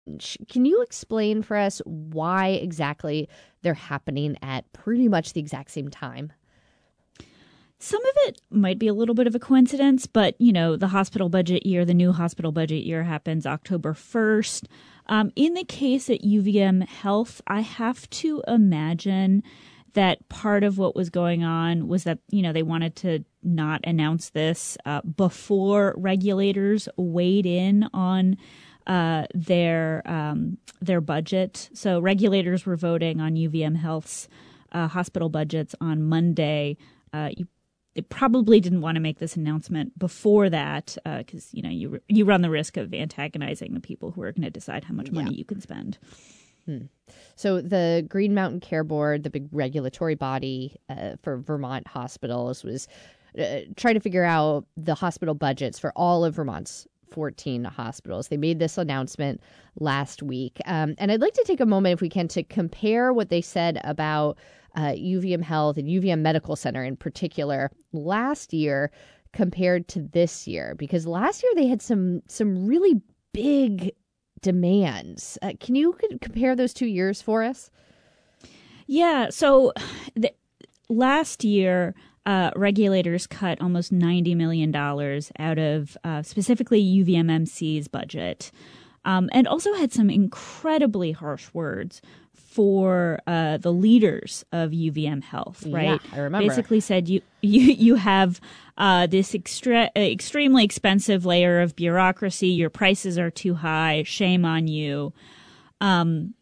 Can you explain for us why exactly they're happening at pretty much the exact same time? Some of it might be a little bit of a coincidence, but, the hospital budget year, the new hospital budget year happens October 1st. In the case at UVM Health, I have to imagine that part of what was going on was that, they wanted to not announce this before regulators weighed in on their budget. So regulators were voting on UVM Health's hospital budgets on Monday. They probably didn't want to make this announcement before that because, you run the risk of antagonizing the people who are going to decide how much money you can spend. So the Green Mountain Care Board, the big regulatory body for Vermont hospitals, was trying to figure out the hospital budgets for all of Vermont's 14 hospitals. They made this announcement last week. And I'd like to take a moment, if we can, to compare what they said about UVM Health and UVM Medical Center in particular last year compared to this year, because last year they had some really big demands. Can you compare those 2 years for us? Yeah. So last year, regulators cut almost $90 million out of specifically UVMMC's budget, and also had some incredibly harsh words for the leaders of UVM Health, right? Yeah, I remember. Basically said you have this extremely expensive layer of bureaucracy. Your prices are too high. Shame on you. And,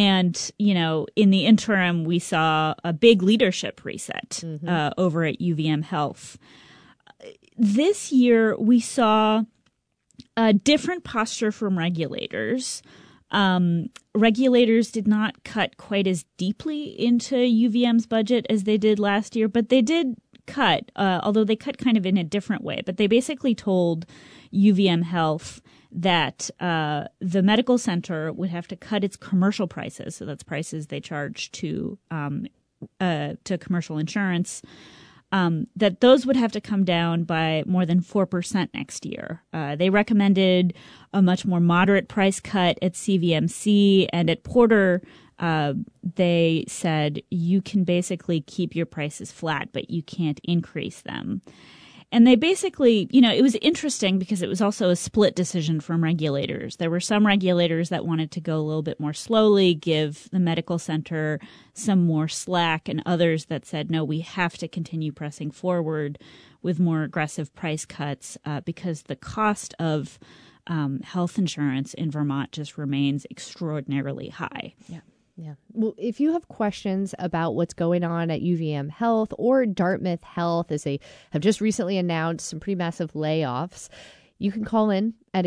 in the interim, we saw a big leadership reset over at UVM Health. This year, we saw a different posture from regulators. Regulators did not cut quite as deeply into UVM's budget as they did last year, but they did cut, although they cut kind of in a different way. But they basically told UVM Health that the medical center would have to cut its commercial prices, so that's prices they charge to commercial insurance, that those would have to come down by more than 4% next year. They recommended a much more moderate price cut at CVMC, and at Porter, they said you can basically keep your prices flat, but you can't increase them. And they basically, it was interesting because it was also a split decision from regulators. There were some regulators that wanted to go a little bit more slowly, give the medical center some more slack, and others that said, no, we have to continue pressing forward with more aggressive price cuts because the cost of health insurance in Vermont just remains extraordinarily high. Yeah. Yeah. Well, if you have questions about what's going on at UVM Health or Dartmouth Health, as they have just recently announced some pretty massive layoffs, you can call in at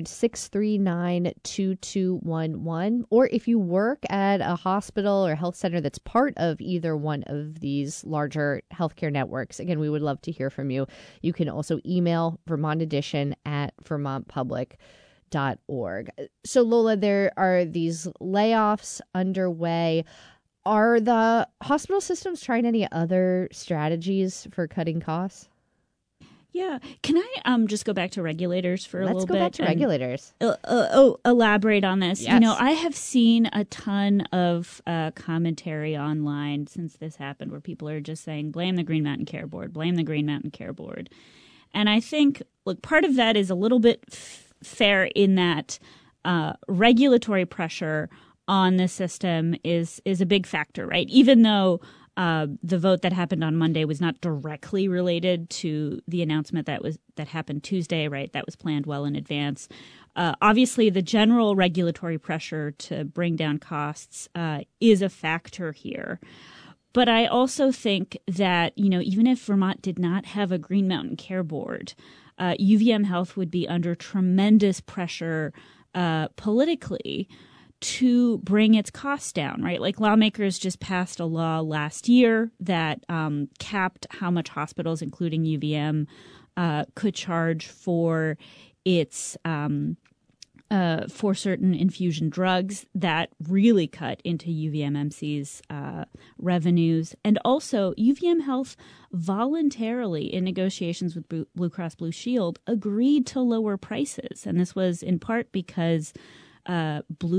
800-639-2211. Or if you work at a hospital or health center that's part of either one of these larger healthcare networks, again, we would love to hear from you. You can also email Vermont Edition at vermontpublic.org. So, Lola, there are these layoffs underway. Are the hospital systems trying any other strategies for cutting costs? Yeah. Can I just go back to regulators for a little bit? Let's go back to regulators. Elaborate on this. Yes. I have seen a ton of commentary online since this happened where people are just saying, blame the Green Mountain Care Board, blame the Green Mountain Care Board. And I think, look, part of that is a little bit fair in that regulatory pressure on the system is a big factor, right? Even though the vote that happened on Monday was not directly related to the announcement that happened Tuesday, right? That was planned well in advance. Obviously, the general regulatory pressure to bring down costs is a factor here. But I also think that, even if Vermont did not have a Green Mountain Care Board, UVM Health would be under tremendous pressure politically to bring its costs down, right? Like lawmakers just passed a law last year that capped how much hospitals, including UVM, could charge for its for certain infusion drugs. That really cut into UVMMC's revenues. And also, UVM Health voluntarily, in negotiations with Blue Cross Blue Shield, agreed to lower prices. And this was in part because blue